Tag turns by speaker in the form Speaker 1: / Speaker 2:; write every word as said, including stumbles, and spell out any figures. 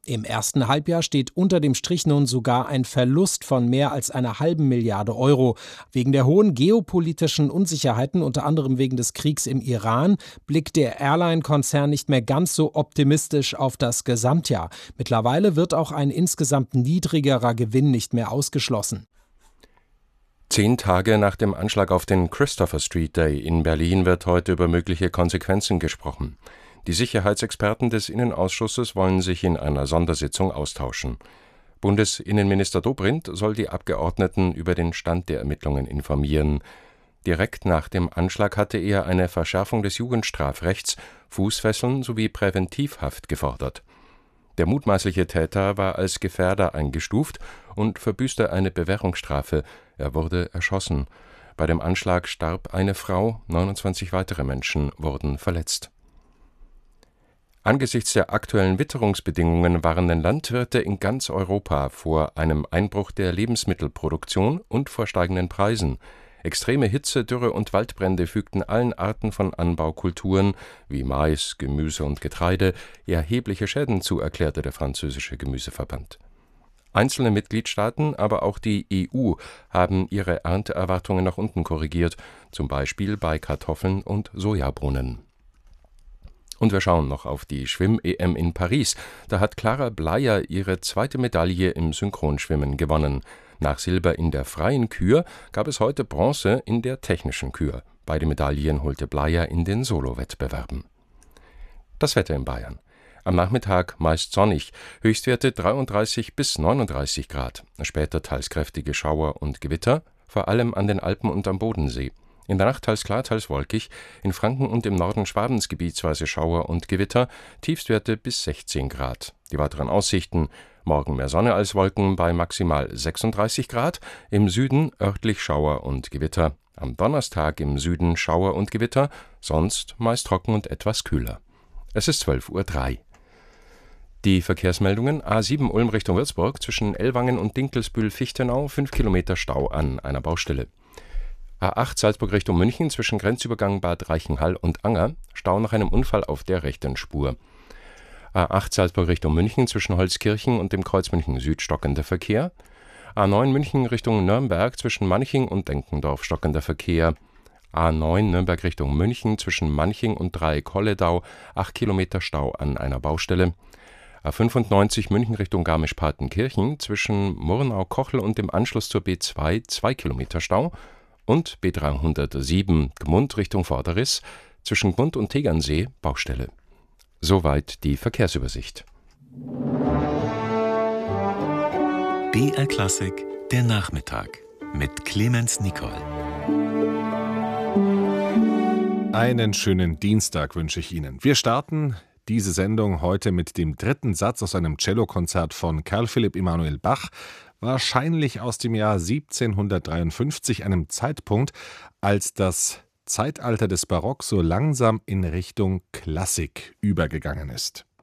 Speaker 1: Im ersten Halbjahr steht unter dem Strich nun sogar ein Verlust von mehr als einer halben Milliarde Euro. Wegen der hohen geopolitischen Unsicherheiten, unter anderem wegen des Kriegs im Iran, blickt der Airline-Konzern nicht mehr ganz so optimistisch auf das Gesamtjahr. Mittlerweile wird auch ein insgesamt niedrigerer Gewinn nicht mehr ausgeschlossen.
Speaker 2: Zehn Tage nach dem Anschlag auf den Christopher Street Day in Berlin wird heute über mögliche Konsequenzen gesprochen. Die Sicherheitsexperten des Innenausschusses wollen sich in einer Sondersitzung austauschen. Bundesinnenminister Dobrindt soll die Abgeordneten über den Stand der Ermittlungen informieren. Direkt nach dem Anschlag hatte er eine Verschärfung des Jugendstrafrechts, Fußfesseln sowie Präventivhaft gefordert. Der mutmaßliche Täter war als Gefährder eingestuft und verbüßte eine Bewährungsstrafe. Er wurde erschossen. Bei dem Anschlag starb eine Frau, neunundzwanzig weitere Menschen wurden verletzt. Angesichts der aktuellen Witterungsbedingungen warnen Landwirte in ganz Europa vor einem Einbruch der Lebensmittelproduktion und vor steigenden Preisen. Extreme Hitze, Dürre und Waldbrände fügten allen Arten von Anbaukulturen wie Mais, Gemüse und Getreide erhebliche Schäden zu, erklärte der französische Gemüseverband. Einzelne Mitgliedstaaten, aber auch die E U haben ihre Ernteerwartungen nach unten korrigiert, zum Beispiel bei Kartoffeln und Sojabohnen. Und wir schauen noch auf die Schwimm-E M in Paris. Da hat Clara Bleyer ihre zweite Medaille im Synchronschwimmen gewonnen. Nach Silber in der freien Kür gab es heute Bronze in der technischen Kür. Beide Medaillen holte Bleyer in den Solo-Wettbewerben. Das Wetter in Bayern. Am Nachmittag meist sonnig, Höchstwerte dreiunddreißig bis neununddreißig Grad. Später teils kräftige Schauer und Gewitter, vor allem an den Alpen und am Bodensee. In der Nacht teils klar, teils wolkig, in Franken und im Norden Schwabens gebietsweise Schauer und Gewitter, Tiefstwerte bis sechzehn Grad. Die weiteren Aussichten: Morgen mehr Sonne als Wolken bei maximal sechsunddreißig Grad, im Süden örtlich Schauer und Gewitter. Am Donnerstag im Süden Schauer und Gewitter, sonst meist trocken und etwas kühler. Es ist zwölf Uhr drei. Die Verkehrsmeldungen: A sieben Ulm Richtung Würzburg zwischen Ellwangen und Dinkelsbühl-Fichtenau, fünf Kilometer Stau an einer Baustelle. A acht Salzburg Richtung München zwischen Grenzübergang Bad Reichenhall und Anger, Stau nach einem Unfall auf der rechten Spur. A acht Salzburg Richtung München zwischen Holzkirchen und dem Kreuz München Süd stockender Verkehr. A neun München Richtung Nürnberg zwischen Manching und Denkendorf stockender Verkehr. A neun Nürnberg Richtung München zwischen Manching und Dreieck-Holledau, acht Kilometer Stau an einer Baustelle. A fünfundneunzig München Richtung Garmisch-Partenkirchen zwischen Murnau-Kochel und dem Anschluss zur B zwei, zwei Kilometer Stau. Und B dreihundertsieben Gmund Richtung Vorderriss zwischen Gmund und Tegernsee Baustelle. Soweit die Verkehrsübersicht.
Speaker 3: B R Klassik, der Nachmittag mit Clemens Nicol.
Speaker 4: Einen schönen Dienstag wünsche ich Ihnen. Wir starten diese Sendung heute mit dem dritten Satz aus einem Cellokonzert von Carl Philipp Emanuel Bach, wahrscheinlich aus dem Jahr siebzehnhundertdreiundfünfzig, einem Zeitpunkt, als das Zeitalter des Barock so langsam in Richtung Klassik übergegangen ist.